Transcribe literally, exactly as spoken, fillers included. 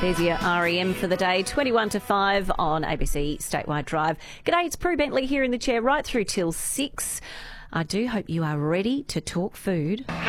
There's your R E M for the day, twenty-one to five on A B C Statewide Drive. G'day, it's Prue Bentley here in the chair right through till six. I do hope you are ready to talk food.